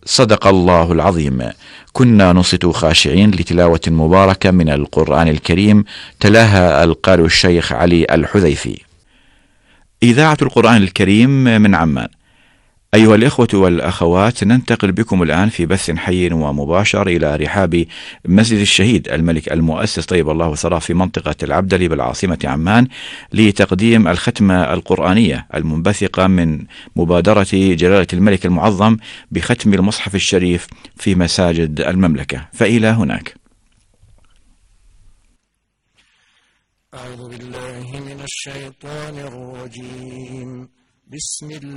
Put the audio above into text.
صدق الله العظيم. كنا نصت خاشعين لتلاوة مباركة من القرآن الكريم تلاها القارئ الشيخ علي الحذيفي. إذاعة القرآن الكريم من عمان. أيها الإخوة والأخوات، ننتقل بكم الآن في بث حي ومباشر إلى رحاب مسجد الشهيد الملك المؤسس طيب الله ثراه في منطقة العبدلي بالعاصمة عمان لتقديم الختمة القرآنية المنبثقة من مبادرة جلالة الملك المعظم بختم المصحف الشريف في مساجد المملكة. فإلى هناك. أعوذ بالله من الشيطان الرجيم. بسم الله